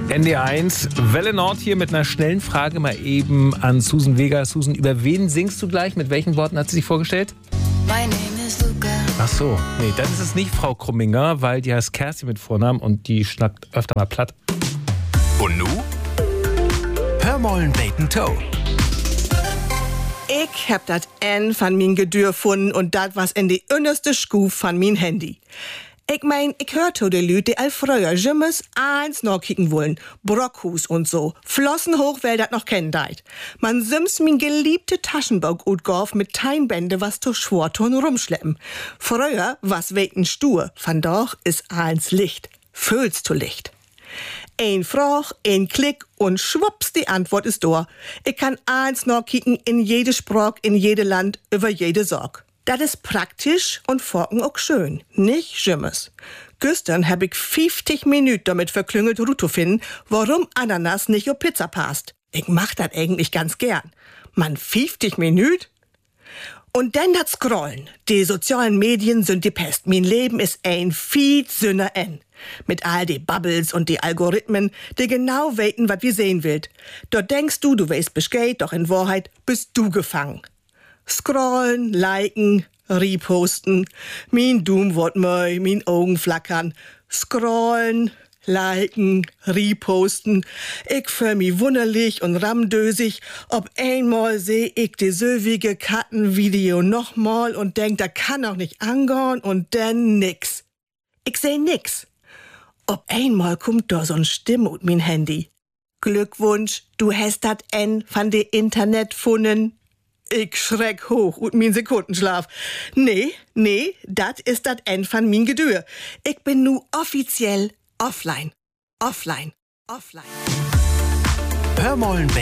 NDR1, Welle Nord hier mit einer schnellen Frage mal eben an Susan Vega. Susan, über wen singst du gleich? Mit welchen Worten hat sie sich vorgestellt? My name is Luca. Ach so, nee, dann ist es nicht Frau Krumminger, weil die heißt Kerstin mit Vornamen und die schnackt öfter mal platt. Und nu? Hör mollen Bacon Toe. Ich hab dat N van min Gedür gefunden und dat was in die innerste Schuf van min Handy. Ich mein, ich hör to de Lüt, die all früher Jimmes eins noch kicken wollen. Brockhus und so. Flossen hoch, weil dat noch kennen deit. Man sims min geliebte Taschenbock utgorf mit Teinbände, was to Schworton rumschleppen. Früher was weten stur, van doch is eins Licht. Fühlst du Licht. Ein Froch, ein Klick und schwupps, die Antwort ist da. Ich kann eins noch kicken in jede Sprach, in jede Land, über jede Sorg. Das ist praktisch und forken auch schön, nicht Schimmes. Gestern hab ich 50 Minuten damit verklüngelt, Ruto finden, warum Ananas nicht auf Pizza passt. Ich mach das eigentlich ganz gern. Man, 50 Minuten? Und dann das Scrollen. Die sozialen Medien sind die Pest. Mein Leben ist ein Feed Sünner N. Mit all die Bubbles und die Algorithmen, die genau weten, was wir sehen wollt. Dort denkst du weißt Bescheid, doch in Wahrheit bist du gefangen. Scrollen, liken, reposten. Mein Doom wird mei, mein Augen flackern. Scrollen, liken, reposten. Ich fühl mich wunderlich und ramdösig. Ob einmal seh ich die söwige Kattenvideo nochmal und denk, da kann doch nicht angehen und dann nix. Ich seh nix. Ob einmal kommt da so'n Stimme ut mein Handy. Glückwunsch, du hast dat N van de Internet funnen. Ich schreck hoch ut min Sekundenschlaf. Nee, dat ist dat N van min Gedür. Ich bin nu offiziell offline. Hör mollen